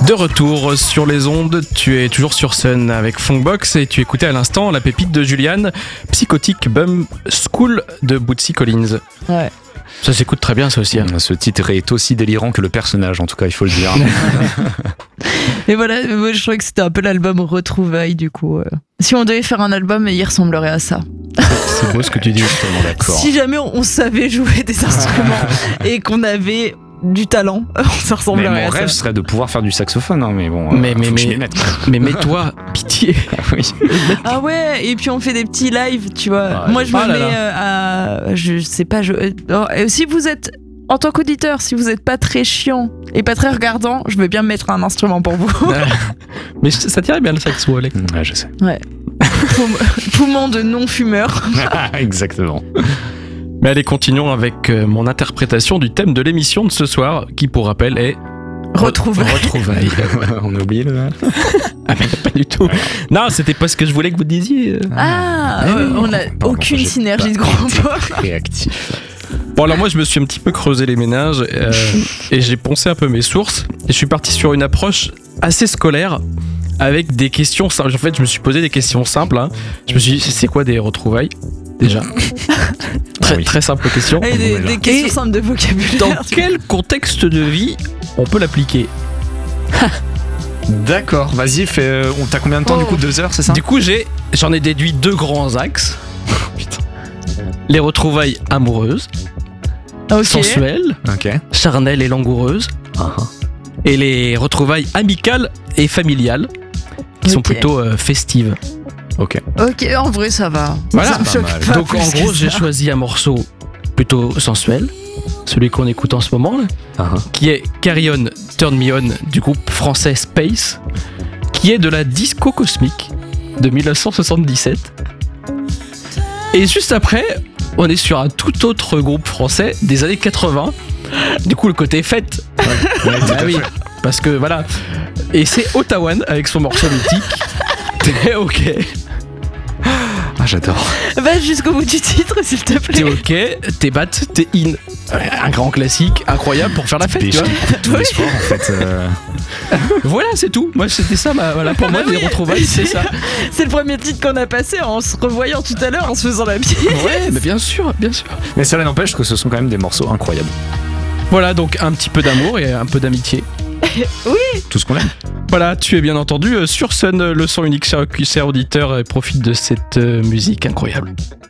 De retour sur les ondes, tu es toujours sur Sun avec Funkbox et tu écoutais à l'instant la pépite de Julian, Psychotic Bum School de Bootsy Collins. Ouais. Ça s'écoute très bien ça aussi. Ce titre est aussi délirant que le personnage, en tout cas, il faut le dire. Et voilà, moi, je trouvais que c'était un peu l'album Retrouvailles du coup. Si on devait faire un album, il ressemblerait à ça. C'est beau ce que tu dis. Totalement d'accord. Si jamais on savait jouer des instruments et qu'on avait du talent, ça ressemblerait Mais mon à rêve ça. serait de pouvoir faire du saxophone, hein, mais bon, Mais faut que je m'y mette, quoi. mais mets-toi, pitié. Oui. Ah ouais, et puis on fait des petits lives, tu vois. Ah, Moi je me ah là mets à... Je sais pas, si vous êtes... En tant qu'auditeur, si vous êtes pas très chiant et pas très regardant, je veux bien mettre un instrument pour vous. Mais ça tirait bien le saxo, Alex. Ouais, je sais. Ouais. Poumon de non-fumeur. Exactement. Mais allez, continuons avec mon interprétation du thème de l'émission de ce soir, qui pour rappel est... Retrouvailles. Retrouvailles. On a oublié le... Ah mais pas du tout. Non, c'était pas ce que je voulais que vous disiez. Ah, on n'a Pardon, aucune j'ai synergie de pas groupe. Réactif. Bon alors moi je me suis un petit peu creusé les méninges et j'ai poncé un peu mes sources et je suis parti sur une approche assez scolaire avec des questions simples. En fait je me suis posé des questions simples, hein. Je me suis dit c'est quoi des retrouvailles déjà. Très, oui. très simple question. Et des questions Et simples de vocabulaire. Dans quel contexte de vie on peut l'appliquer? D'accord, vas-y, t'as combien de temps du coup? 2 heures, c'est ça? Du coup j'en ai déduit 2 grands axes. Putain. Les retrouvailles amoureuses, Ok. sensuelles, Ok. charnelles et langoureuses, et les retrouvailles amicales et familiales qui sont Ok. plutôt festives. Ok. Ok, en vrai ça va. Voilà. Ça me Pas choque mal. pas Donc plus en que gros j'ai ça. choisi un morceau plutôt sensuel, celui qu'on écoute en ce moment là, qui est Carry On Turn Me On du groupe français Space, qui est de la disco cosmique de 1977. Et juste après on est sur un tout autre groupe français des années 80. Du coup le côté fête. Ouais, tout Bah à oui, fait. parce que voilà. Et c'est Ottawan avec son morceau mythique. T'es ok. Ah, j'adore. Va jusqu'au bout du titre s'il te T'es plaît. ok, t'es bat, t'es in. Un grand classique incroyable pour faire la fête, tu vois. Tous les soirs, en fait. Voilà, c'est tout. Moi, c'était ça. Voilà, pour moi, Bah les oui. retrouvailles, c'est ça. C'est le premier titre qu'on a passé en se revoyant tout à l'heure en se faisant la pièce. Ouais, mais bien sûr, bien sûr. Mais cela n'empêche que ce sont quand même des morceaux incroyables. Voilà, donc un petit peu d'amour et un peu d'amitié. Tout ce qu'on aime. Voilà, tu es bien entendu sur Sun, le son unique, cher auditeur, et profite de cette musique incroyable.